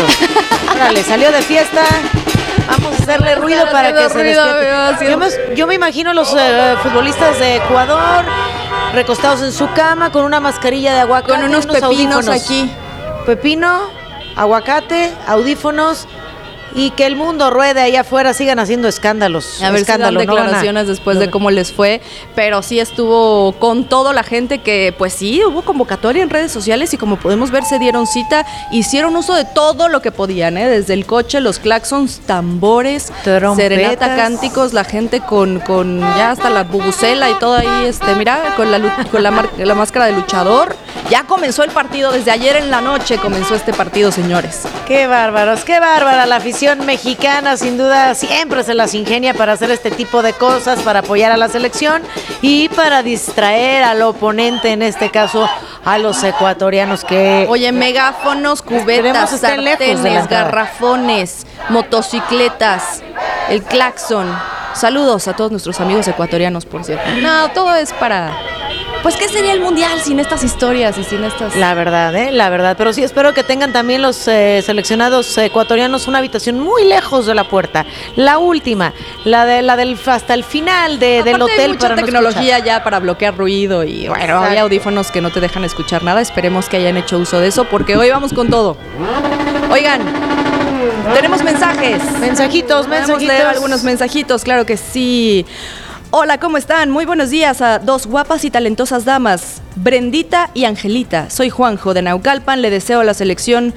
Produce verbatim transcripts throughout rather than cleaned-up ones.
Órale, salió de fiesta. Vamos a hacerle ruido para que se despierte. Yo me, yo me imagino a los eh, futbolistas de Ecuador recostados en su cama con una mascarilla de aguacate, con unos, unos pepinos audífonos. Aquí. Pepino, aguacate, audífonos. Y que el mundo ruede allá afuera, sigan haciendo escándalos. A ver Escándalo, si dan declaraciones no a, después no. de cómo les fue, pero sí estuvo con todo la gente que, pues sí, hubo convocatoria en redes sociales y como podemos ver se dieron cita, hicieron uso de todo lo que podían, ¿eh? Desde el coche, los claxons, tambores, trompetas, serenata, cánticos, la gente con, con ya hasta la bubucela y todo ahí, este, mira, con la con la, mar, la máscara de luchador. Ya comenzó el partido, desde ayer en la noche comenzó este partido, señores. Qué bárbaros, qué bárbara la afición mexicana, sin duda siempre se las ingenia para hacer este tipo de cosas, para apoyar a la selección y para distraer al oponente, en este caso a los ecuatorianos que... Oye, megáfonos, cubetas, sartenes, garrafones, motocicletas, el claxon. Saludos a todos nuestros amigos ecuatorianos, por cierto. No, todo es para... Pues, ¿qué sería el mundial sin estas historias y sin estas...? La verdad, ¿eh? La verdad. Pero sí espero que tengan también los eh, seleccionados ecuatorianos una habitación muy lejos de la puerta. La última, la de la del hasta el final de, del hotel. Hay mucha para tecnología no ya para bloquear ruido y, bueno, Exacto. Hay audífonos que no te dejan escuchar nada. Esperemos que hayan hecho uso de eso porque hoy vamos con todo. Oigan, tenemos mensajes. Mensajitos, mensajitos. Leer algunos mensajitos, claro que sí. Hola, ¿cómo están? Muy buenos días a dos guapas y talentosas damas, Brendita y Angelita. Soy Juanjo de Naucalpan, le deseo a la selección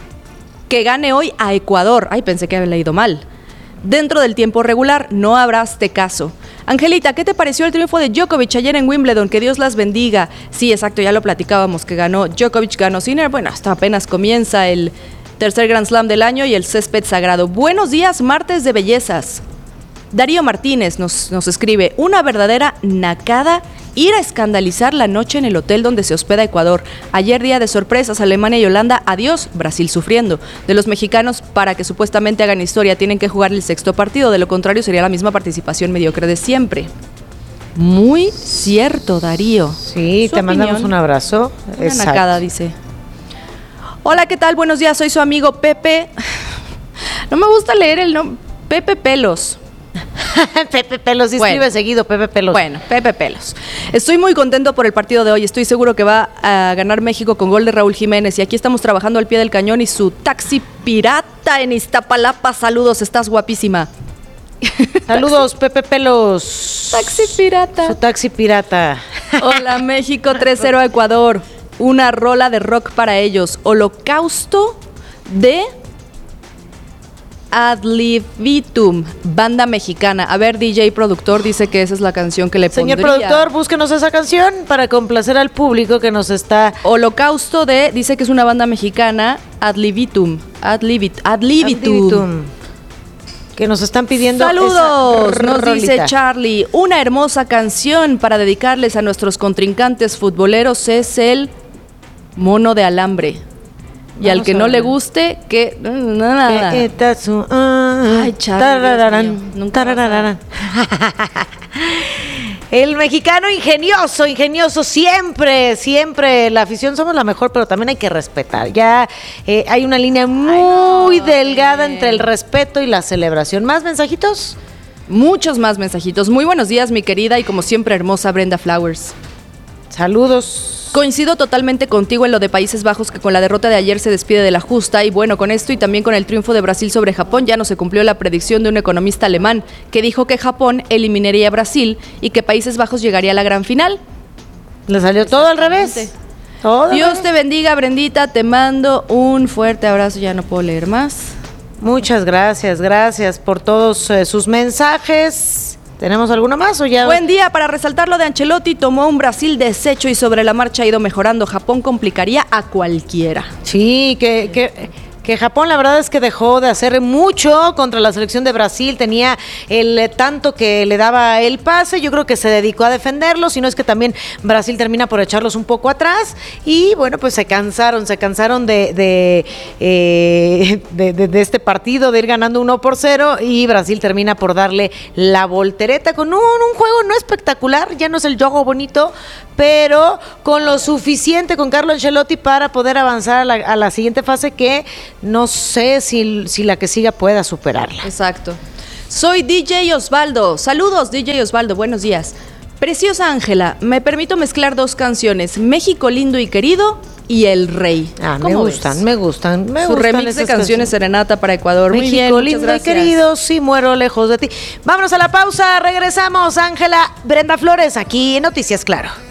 que gane hoy a Ecuador. Ay, pensé que había leído mal. Dentro del tiempo regular, no habrá este caso. Angelita, ¿qué te pareció el triunfo de Djokovic ayer en Wimbledon? Que Dios las bendiga. Sí, exacto, ya lo platicábamos, que ganó Djokovic, ganó Sinner. Bueno, hasta apenas comienza el tercer Grand Slam del año y el césped sagrado. Buenos días, martes de bellezas. Darío Martínez nos, nos escribe, una verdadera nacada ir a escandalizar la noche en el hotel donde se hospeda Ecuador. Ayer día de sorpresas, Alemania y Holanda, adiós, Brasil sufriendo. De los mexicanos, para que supuestamente hagan historia, tienen que jugar el sexto partido, de lo contrario sería la misma participación mediocre de siempre. Muy cierto, Darío. Sí, te opinión, mandamos un abrazo. Una Exacto. nacada, dice. Hola, ¿qué tal? Buenos días, soy su amigo Pepe. No me gusta leer el nombre. Pepe Pelos. Pepe Pelos, sí, bueno, escribe seguido, Pepe Pelos. Bueno, Pepe Pelos. Estoy muy contento por el partido de hoy. Estoy seguro que va a ganar México con gol de Raúl Jiménez. Y aquí estamos trabajando al pie del cañón y su taxi pirata en Iztapalapa. Saludos, estás guapísima. Saludos, Pepe Pelos. Taxi pirata. Su taxi pirata. Hola, México, tres cero a Ecuador. Una rola de rock para ellos. Holocausto de... Ad libitum, banda mexicana. A ver, D J productor dice que esa es la canción que le pondría. Señor productor, búsquenos esa canción para complacer al público que nos está... Holocausto de, dice que es una banda mexicana, Ad libitum, Ad libit, Ad libitum. Ad libitum. Que nos están pidiendo. Saludos, esa nos rolita. Dice Charlie, una hermosa canción para dedicarles a nuestros contrincantes futboleros es el Mono de Alambre. Y Vamos al que no le guste, que... Nada. Eh, eh, su, uh, Ay, Charlie, nunca El mexicano ingenioso, ingenioso, siempre, siempre. La afición somos la mejor, pero también hay que respetar. Ya eh, hay una línea muy Ay, no, delgada bien. entre el respeto y la celebración. ¿Más mensajitos? Muchos más mensajitos. Muy buenos días, mi querida y como siempre hermosa Brenda Flowers. Saludos. Coincido totalmente contigo en lo de Países Bajos, que con la derrota de ayer se despide de la justa, y bueno, con esto y también con el triunfo de Brasil sobre Japón ya no se cumplió la predicción de un economista alemán que dijo que Japón eliminaría a Brasil y que Países Bajos llegaría a la gran final. Le salió todo al revés. Todo Dios revés. te bendiga, Brendita, te mando un fuerte abrazo, ya no puedo leer más. Muchas gracias, gracias por todos eh, sus mensajes. ¿Tenemos alguno más o ya? Buen día, para resaltar lo de Ancelotti, tomó un Brasil deshecho y sobre la marcha ha ido mejorando. Japón complicaría a cualquiera. Sí, que... que... que Japón la verdad es que dejó de hacer mucho contra la selección de Brasil, tenía el tanto que le daba el pase, yo creo que se dedicó a defenderlo, si no es que también Brasil termina por echarlos un poco atrás y bueno, pues se cansaron, se cansaron de de, eh, de, de, de este partido, de ir ganando uno por cero y Brasil termina por darle la voltereta con un, un juego no espectacular, ya no es el juego bonito, pero con lo suficiente con Carlo Ancelotti para poder avanzar a la, a la siguiente fase, que no sé si, si la que siga pueda superarla. Exacto. Soy D J Osvaldo. Saludos, D J Osvaldo. Buenos días. Preciosa Ángela, me permito mezclar dos canciones, México lindo y querido y El Rey. Ah, me gustan, ves? me gustan, me Su gustan. remix de canciones, canciones Serenata para Ecuador. México Muy bien, lindo muchas y querido, sí muero lejos de ti. Vámonos a la pausa, regresamos. Ángela, Brenda Flores, aquí en Noticias Claro.